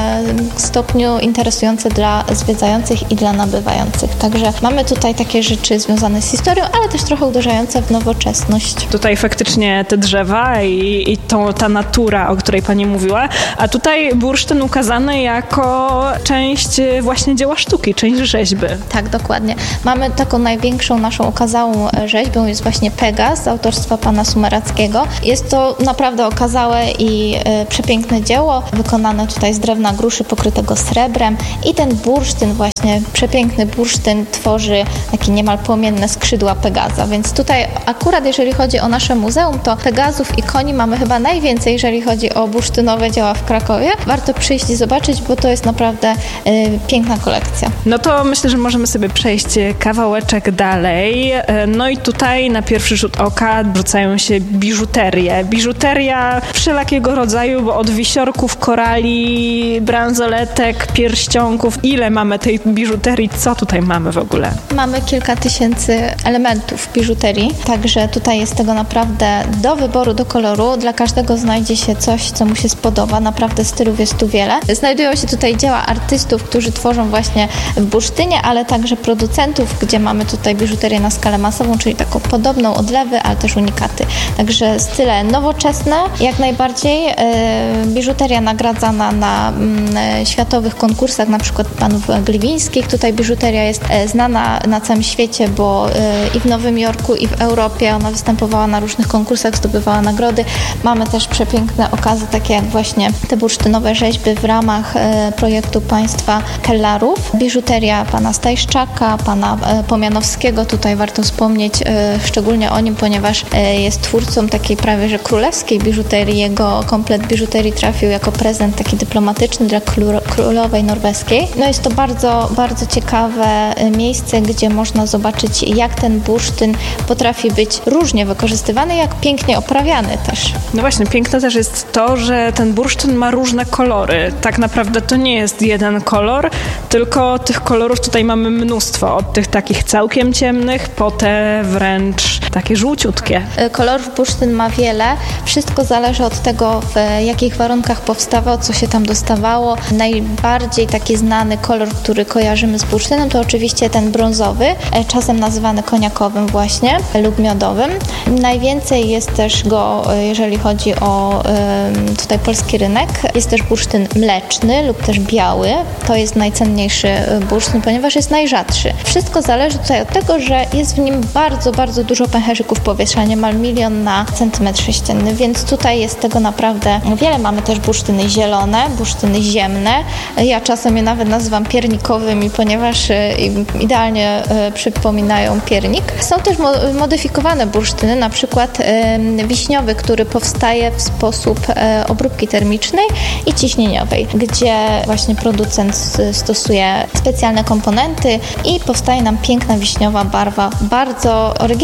stopniu interesujące dla zwiedzających i dla nabywających. Także mamy tutaj takie rzeczy związane z historią, ale też trochę uderzające w nowoczesność. Tutaj faktycznie te drzewa i ta natura, o której pani mówiła, a tutaj bursztyn ukazany jako część właśnie dzieła sztuki, część rzeźby. Tak, dokładnie. Mamy taką największą naszą okazałą rzeźbę, jest właśnie Pegas z autorstwa pana Sumerackiego. Jest to naprawdę okazałe i przepiękne dzieło, wykonane tutaj z drewna gruszy pokrytego srebrem i ten bursztyn właśnie, przepiękny bursztyn tworzy takie niemal płomienne skrzydła Pegaza, więc tutaj akurat jeżeli chodzi o nasze muzeum, to Pegazów i koni mamy chyba najwięcej, jeżeli chodzi o bursztynowe dzieła w Krakowie. Warto przyjść i zobaczyć, bo to jest naprawdę piękna kolekcja. No to myślę, że możemy sobie przejść kawałeczek dalej. No i tutaj na pierwszy rzut oka rzucają się biżuterie. Biżuteria wszelakiego rodzaju, bo od wisiorków, korali, bransoletek, pierścionków. Ile mamy tej biżuterii? Co tutaj mamy w ogóle? Mamy kilka tysięcy elementów biżuterii, także tutaj jest tego naprawdę do wyboru, do koloru. Dla każdego znajdzie się coś, co mu się spodoba. Naprawdę stylów jest tu wiele. Znajdują się tutaj dzieła artystów, którzy tworzą właśnie w bursztynie, ale także producentów, gdzie mamy tutaj biżuterię na skalę masową, czyli taką podobną odlewy, ale też unikaty. Także style nowoczesne, jak najbardziej. Biżuteria nagradzana na światowych konkursach, na przykład panów gliwińskich. Tutaj biżuteria jest znana na całym świecie, bo i w Nowym Jorku, i w Europie ona występowała na różnych konkursach, zdobywała nagrody. Mamy też przepiękne okazy, takie jak właśnie te bursztynowe rzeźby w ramach projektu państwa Kellarów. Biżuteria pana Stajszczaka, pana Pomianowskiego. Tutaj warto wspomnieć szczególnie o nim, ponieważ jest twórcą takiej prawie że królewskiej biżuterii. Jego komplet biżuterii trafił jako prezent taki dyplomatyczny dla królowej norweskiej. No jest to bardzo, bardzo ciekawe miejsce, gdzie można zobaczyć, jak ten bursztyn potrafi być różnie wykorzystywany, jak pięknie oprawiany też. No właśnie, piękne też jest to, że ten bursztyn ma różne kolory. Tak naprawdę to nie jest jeden kolor, tylko tych kolorów tutaj mamy mnóstwo. Od tych takich całkiem ciemnych, po te wręcz takie żółciutkie. Kolorów bursztyn ma wiele. Wszystko zależy od tego, w jakich warunkach powstawał, co się tam dostawało. Najbardziej taki znany kolor, który kojarzymy z bursztynem, to oczywiście ten brązowy, czasem nazywany koniakowym właśnie lub miodowym. Najwięcej jest też go, jeżeli chodzi o tutaj polski rynek, jest też bursztyn mleczny lub też biały. To jest najcenniejszy bursztyn, ponieważ jest najrzadszy. Wszystko zależy tutaj od tego, że jest w nim bardzo, bardzo dużo pęcherzyków powietrza, niemal 1 milion na centymetr sześcienny, więc tutaj jest tego naprawdę wiele. Mamy też bursztyny zielone, bursztyny ziemne. Ja czasem je nawet nazywam piernikowymi, ponieważ idealnie przypominają piernik. Są też modyfikowane bursztyny, na przykład wiśniowy, który powstaje w sposób obróbki termicznej i ciśnieniowej, gdzie właśnie producent stosuje specjalne komponenty i powstaje nam piękna wiśniowa barwa, bardzo oryginalna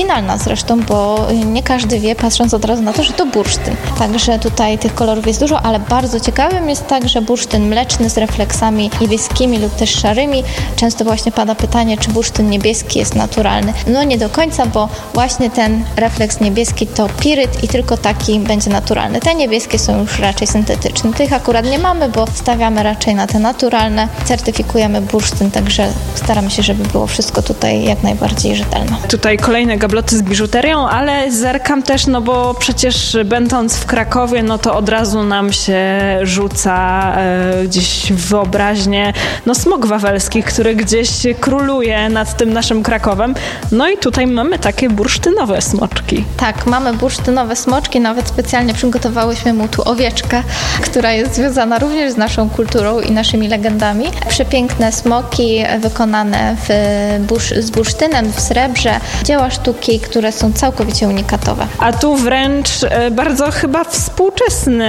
zresztą, bo nie każdy wie, patrząc od razu na to, że to bursztyn. Także tutaj tych kolorów jest dużo, ale bardzo ciekawym jest także bursztyn mleczny z refleksami niebieskimi lub też szarymi. Często właśnie pada pytanie, czy bursztyn niebieski jest naturalny. No nie do końca, bo właśnie ten refleks niebieski to piryt i tylko taki będzie naturalny. Te niebieskie są już raczej syntetyczne. Tych akurat nie mamy, bo stawiamy raczej na te naturalne. Certyfikujemy bursztyn, także staramy się, żeby było wszystko tutaj jak najbardziej rzetelne. Tutaj kolejne gabloty z biżuterią, ale zerkam też, no bo przecież będąc w Krakowie, no to od razu nam się rzuca gdzieś w wyobraźnię smok wawelski, który gdzieś króluje nad tym naszym Krakowem. No i tutaj mamy takie bursztynowe smoczki. Tak, mamy bursztynowe smoczki, nawet specjalnie przygotowałyśmy mu tu owieczkę, która jest związana również z naszą kulturą i naszymi legendami. Przepiękne smoki wykonane z bursztynem w srebrze, dzieła sztuki, które są całkowicie unikatowe. A tu wręcz bardzo chyba współczesny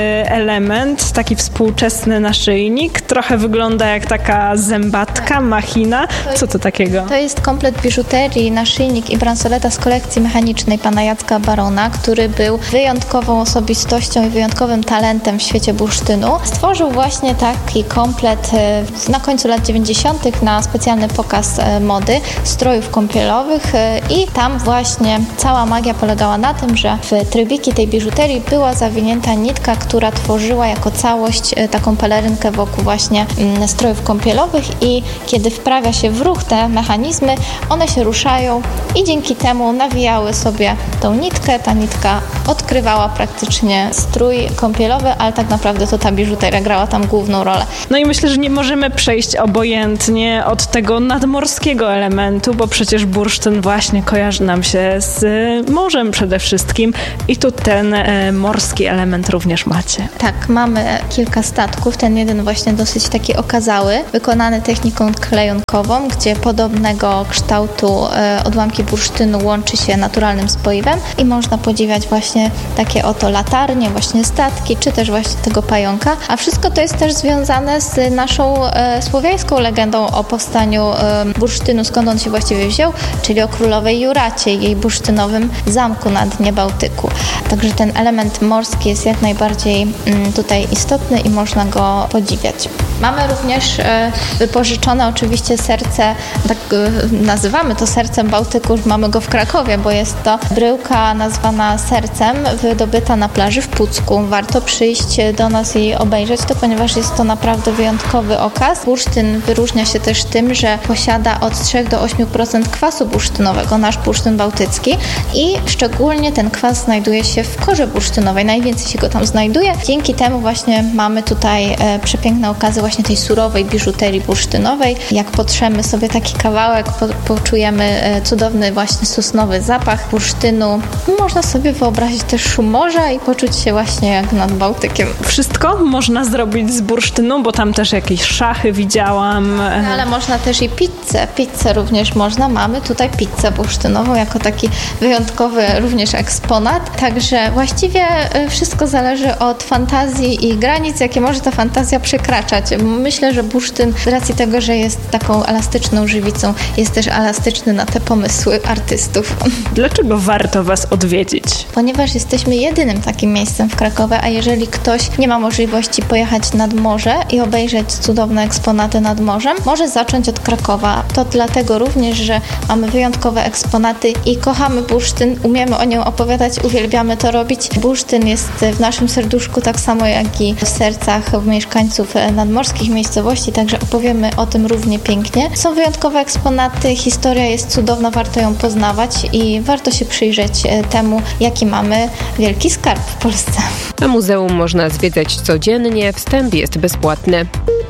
element, taki współczesny naszyjnik. Trochę wygląda jak taka zębatka, machina. Co to takiego? To jest komplet biżuterii, naszyjnik i bransoleta z kolekcji mechanicznej pana Jacka Barona, który był wyjątkową osobistością i wyjątkowym talentem w świecie bursztynu. Stworzył właśnie taki komplet na końcu lat 90. na specjalny pokaz mody strojów kąpielowych i tam właśnie cała magia polegała na tym, że w trybiki tej biżuterii była zawinięta nitka, która tworzyła jako całość taką pelerynkę wokół właśnie strojów kąpielowych i kiedy wprawia się w ruch te mechanizmy, one się ruszają i dzięki temu nawijały sobie tą nitkę. Ta nitka odkrywała praktycznie strój kąpielowy, ale tak naprawdę to ta biżuteria grała tam główną rolę. No i myślę, że nie możemy przejść obojętnie od tego nadmorskiego elementu, bo przecież bursztyn właśnie kojarzy nam się z morzem przede wszystkim i tu ten morski element również macie. Tak, mamy kilka statków, ten jeden właśnie dosyć taki okazały, wykonany techniką klejonkową, gdzie podobnego kształtu odłamki bursztynu łączy się naturalnym spoiwem i można podziwiać właśnie takie oto latarnie, właśnie statki, czy też właśnie tego pająka, a wszystko to jest też związane z naszą słowiańską legendą o powstaniu bursztynu, skąd on się właściwie wziął, czyli o królowej Juracie i jej bursztynowym zamku na dnie Bałtyku. Także ten element morski jest jak najbardziej tutaj istotny i można go podziwiać. Mamy również wypożyczone oczywiście serce, tak nazywamy to sercem Bałtyku, mamy go w Krakowie, bo jest to bryłka nazwana sercem, wydobyta na plaży w Pucku. Warto przyjść do nas i obejrzeć to, ponieważ jest to naprawdę wyjątkowy okaz. Bursztyn wyróżnia się też tym, że posiada od 3 do 8% kwasu bursztynowego, nasz bursztyn bałtycki i szczególnie ten kwas znajduje się w korze bursztynowej, najwięcej się go tam znajduje. Dzięki temu właśnie mamy tutaj przepiękne okazy właśnie tej surowej biżuterii bursztynowej. Jak potrzemy sobie taki kawałek, poczujemy cudowny właśnie sosnowy zapach bursztynu. Można sobie wyobrazić też szum morza i poczuć się właśnie jak nad Bałtykiem. Wszystko można zrobić z bursztynu, bo tam też jakieś szachy widziałam. Ale można też i pizzę. Pizzę również można. Mamy tutaj pizzę bursztynową jako taki wyjątkowy również eksponat. Także właściwie wszystko zależy od fantazji i granic, jakie może ta fantazja przekraczać. Myślę, że bursztyn z racji tego, że jest taką elastyczną żywicą, jest też elastyczny na te pomysły artystów. Dlaczego warto Was odwiedzić? Ponieważ jesteśmy jedynym takim miejscem w Krakowie, a jeżeli ktoś nie ma możliwości pojechać nad morze i obejrzeć cudowne eksponaty nad morzem, może zacząć od Krakowa. To dlatego również, że mamy wyjątkowe eksponaty i kochamy bursztyn, umiemy o nią opowiadać, uwielbiamy to robić. Bursztyn jest w naszym serduszku tak samo jak i w sercach mieszkańców nadmorskich miejscowości, także opowiemy o tym równie pięknie. Są wyjątkowe eksponaty, historia jest cudowna, warto ją poznawać i warto się przyjrzeć temu, jaki mamy wielki skarb w Polsce. A muzeum można zwiedzać codziennie, wstęp jest bezpłatny.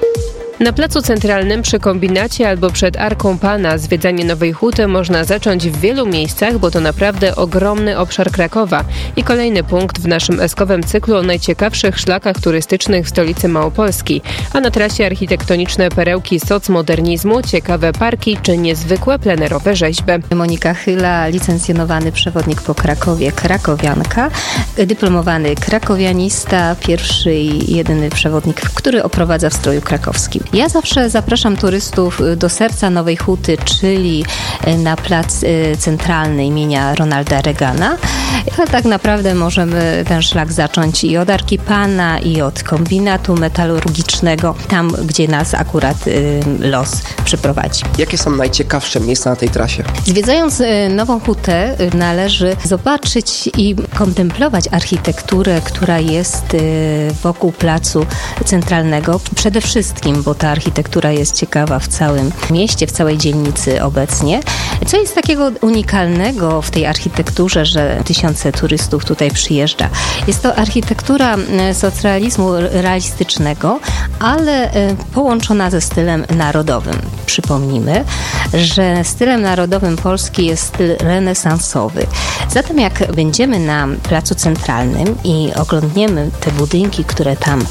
Na Placu Centralnym przy kombinacie albo przed Arką Pana zwiedzanie Nowej Huty można zacząć w wielu miejscach, bo to naprawdę ogromny obszar Krakowa i kolejny punkt w naszym eskowym cyklu o najciekawszych szlakach turystycznych w stolicy Małopolski, a na trasie architektoniczne perełki socmodernizmu, ciekawe parki czy niezwykłe plenerowe rzeźby. Monika Chyla, licencjonowany przewodnik po Krakowie, krakowianka, dyplomowany krakowianista, pierwszy i jedyny przewodnik, który oprowadza w stroju krakowskim. Ja zawsze zapraszam turystów do serca Nowej Huty, czyli na plac centralny imienia Ronalda Reagana. A tak naprawdę możemy ten szlak zacząć i od Arki Pana, i od kombinatu metalurgicznego, tam gdzie nas akurat los przyprowadzi. Jakie są najciekawsze miejsca na tej trasie? Zwiedzając Nową Hutę należy zobaczyć i kontemplować architekturę, która jest wokół placu centralnego. Przede wszystkim, bo ta architektura jest ciekawa w całym mieście, w całej dzielnicy obecnie. Co jest takiego unikalnego w tej architekturze, że tysiące turystów tutaj przyjeżdża? Jest to architektura socrealizmu realistycznego, ale połączona ze stylem narodowym. Przypomnijmy, że stylem narodowym Polski jest styl renesansowy. Zatem jak będziemy na placu centralnym i oglądniemy te budynki, które tam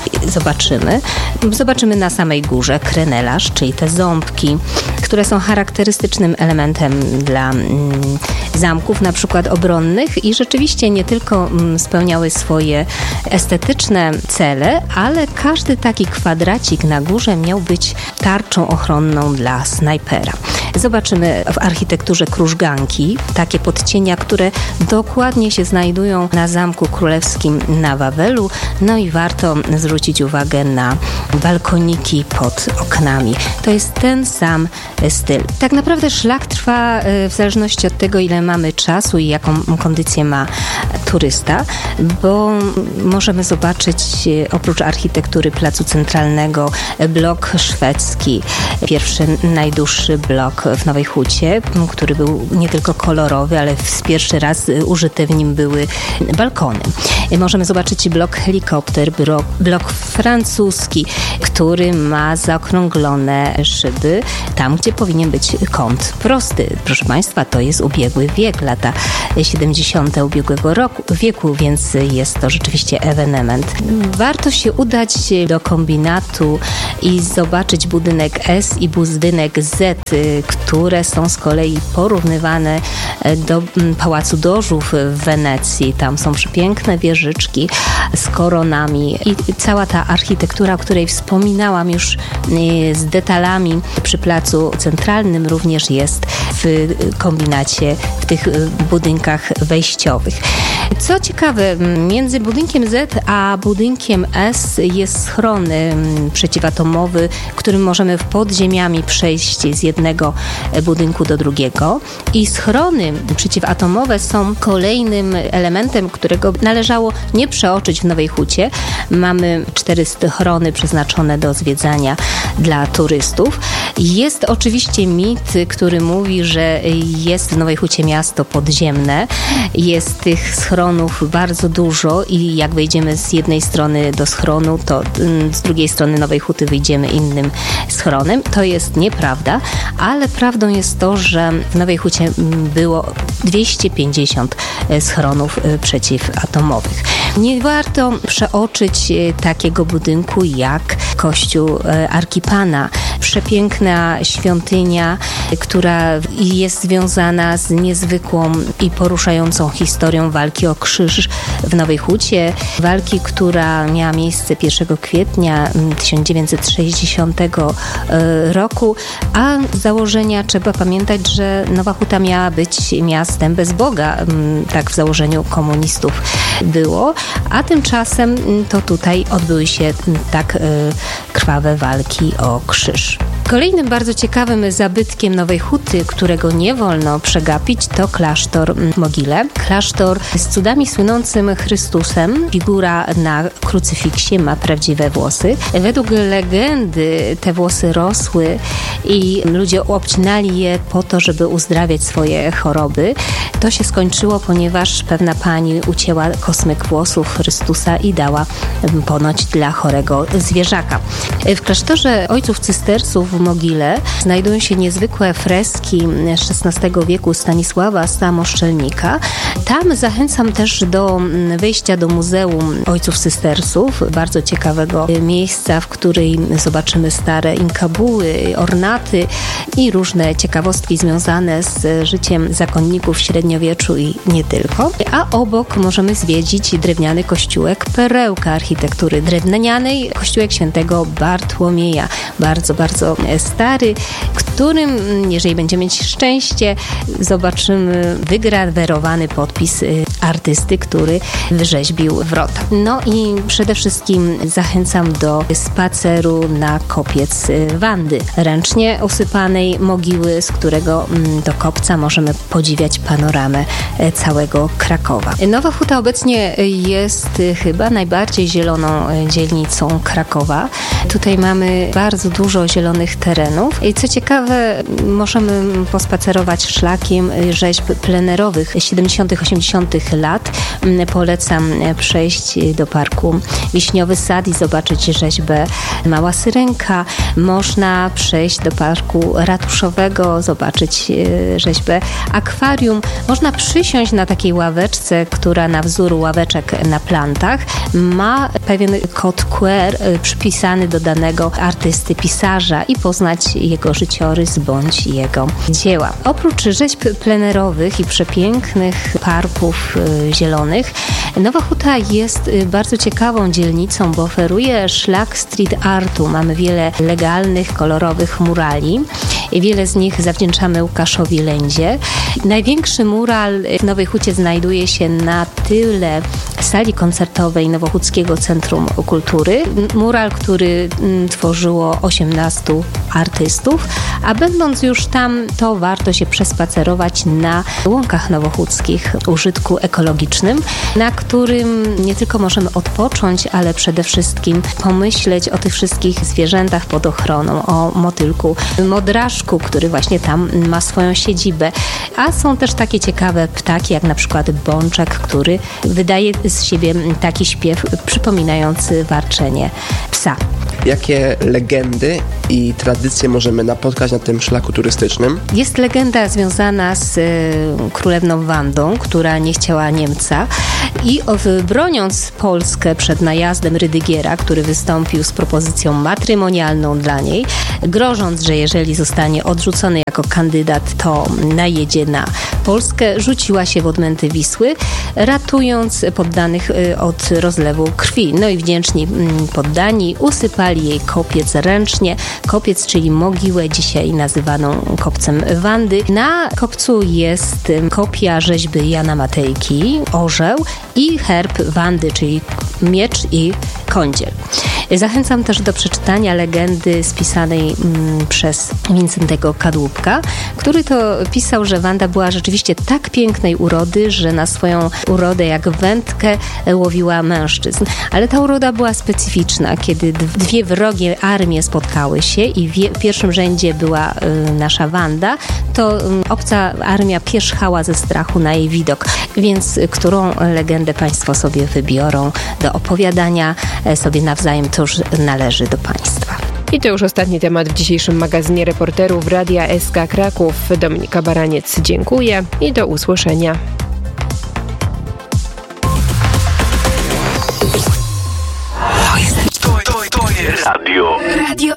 zobaczymy na samej górze krenelarz, czyli te ząbki, które są charakterystycznym elementem dla zamków, na przykład obronnych, i rzeczywiście nie tylko spełniały swoje estetyczne cele, ale każdy taki kwadracik na górze miał być tarczą ochronną dla snajpera. Zobaczymy w architekturze krużganki, takie podcienia, które dokładnie się znajdują na Zamku Królewskim na Wawelu. No i warto zwrócić uwagę na balkoniki pod oknami. To jest ten sam styl. Tak naprawdę szlak trwa w zależności od tego, ile mamy czasu i jaką kondycję ma turysta, bo możemy zobaczyć oprócz architektury placu centralnego blok szwedzki, pierwszy najdłuższy blok w Nowej Hucie, który był nie tylko kolorowy, ale pierwszy raz użyte w nim były balkony. Możemy zobaczyć blok helikopter, blok francuski, który ma zaokrąglone szyby, tam gdzie powinien być kąt prosty. Proszę Państwa, to jest ubiegły wiek, lata 70. ubiegłego wieku, więc jest to rzeczywiście ewenement. Warto się udać do kombinatu i zobaczyć budynek S i budynek Z, które są z kolei porównywane do Pałacu Dożów w Wenecji. Tam są przepiękne wieżyczki z koronami i cała ta architektura, o której wspominałam już z detalami przy Placu Centralnym, również jest w kombinacie, w tych budynkach wejściowych. Co ciekawe, między budynkiem Z a budynkiem S jest schron przeciwatomowy, którym możemy podziemiami przejść z jednego budynku do drugiego. I schrony przeciwatomowe są kolejnym elementem, którego należało nie przeoczyć w Nowej Hucie. Mamy 4 schrony przeznaczone do zwiedzania dla turystów. Jest oczywiście mit, który mówi, że jest w Nowej Hucie miasto podziemne. Jest tych schronów bardzo dużo i jak wejdziemy z jednej strony do schronu, to z drugiej strony Nowej Huty wyjdziemy innym schronem. To jest nieprawda, ale prawdą jest to, że w Nowej Hucie było 250 schronów przeciwatomowych. Nie warto przeoczyć takiego budynku jak kościół Arki Pana. Przepiękna świątynia, która jest związana z niezwykłą i poruszającą historią walki o krzyż w Nowej Hucie. Walki, która miała miejsce 1 kwietnia 1960 roku, a z założenia trzeba pamiętać, że Nowa Huta miała być miastem bez Boga. Tak w założeniu komunistów było, a tymczasem to tutaj odbyły się tak krwawe walki o krzyż. Kolejnym bardzo ciekawym zabytkiem Nowej Huty, którego nie wolno przegapić, to klasztor w Mogile. Klasztor z cudami słynącym Chrystusem. Figura na krucyfiksie ma prawdziwe włosy. Według legendy te włosy rosły i ludzie obcinali je po to, żeby uzdrawiać swoje choroby. To się skończyło, ponieważ pewna pani ucięła kosmyk włosów Chrystusa i dała ponoć dla chorego zwierzaka. W klasztorze ojców cystersów w mogile znajdują się niezwykłe freski XVI wieku Stanisława Stamoszczelnika. Tam zachęcam też do wejścia do Muzeum Ojców Cystersów, bardzo ciekawego miejsca, w którym zobaczymy stare inkabuły, ornaty i różne ciekawostki związane z życiem zakonników w średniowieczu i nie tylko. A obok możemy zwiedzić drewniany kościółek, perełka architektury drewnianej, kościółek świętego Bartłomieja. Bardzo, bardzo stary, w którym, jeżeli będziemy mieć szczęście, zobaczymy wygrawerowany podpis artysty, który wyrzeźbił wrota. No i przede wszystkim zachęcam do spaceru na kopiec Wandy, ręcznie osypanej mogiły, z którego do kopca możemy podziwiać panoramę całego Krakowa. Nowa Huta obecnie jest chyba najbardziej zieloną dzielnicą Krakowa. Tutaj mamy bardzo dużo zielonych terenów i co ciekawe, możemy pospacerować szlakiem rzeźb plenerowych 70., 80. lat. Polecam przejść do parku Wiśniowy Sad i zobaczyć rzeźbę Mała Syrenka. Można przejść do parku ratuszowego, zobaczyć rzeźbę akwarium. Można przysiąść na takiej ławeczce, która na wzór ławeczek na plantach ma pewien kod QR przypisany do danego artysty, pisarza i poznać jego życiorys bądź jego dzieła. Oprócz rzeźb plenerowych i przepięknych parków zielonych, Nowa Huta jest bardzo ciekawą dzielnicą, bo oferuje szlak street artu. Mamy wiele legalnych, kolorowych murali i wiele z nich zawdzięczamy Łukaszowi Lędzie. Największy mural w Nowej Hucie znajduje się na tyle sali koncertowej Nowochódzkiego Centrum Kultury. Mural, który tworzyło 18 artystów, a będąc już tam, to warto się przespacerować na łąkach nowochódzkich użytku ekologicznym, na którym nie tylko możemy odpocząć, ale przede wszystkim pomyśleć o tych wszystkich zwierzętach pod ochroną, o motylku modraszku, który właśnie tam ma swoją siedzibę. A są też takie ciekawe ptaki, jak na przykład bączek, który wydaje z siebie taki śpiew przypominający warczenie psa. Jakie legendy i tradycje możemy napotkać na tym szlaku turystycznym? Jest legenda związana z królewną Wandą, która nie chciała Niemca i broniąc Polskę przed najazdem Rydygiera, który wystąpił z propozycją matrymonialną dla niej, grożąc, że jeżeli zostanie odrzucony jako kandydat, to najedzie na Polskę, rzuciła się w odmęty Wisły, ratując poddanych od rozlewu krwi. No i wdzięczni poddani usypali jej kopiec ręcznie. Kopiec, czyli mogiłę, dzisiaj nazywaną kopcem Wandy. Na kopcu jest kopia rzeźby Jana Matejki, orzeł i herb Wandy, czyli miecz i kądziel. Zachęcam też do przeczytania legendy spisanej przez Wincentego Kadłubka, który to pisał, że Wanda była rzeczywiście tak pięknej urody, że na swoją urodę jak wędkę łowiła mężczyzn. Ale ta uroda była specyficzna. Kiedy dwie wrogie armie spotkały się i w pierwszym rzędzie była nasza Wanda, to obca armia pierzchała ze strachu na jej widok. Więc którą legendę Państwo sobie wybiorą do opowiadania sobie nawzajem, to już należy do Państwa. I to już ostatni temat w dzisiejszym magazynie reporterów Radia SK Kraków. Dominika Baraniec, dziękuję i do usłyszenia. To jest Radio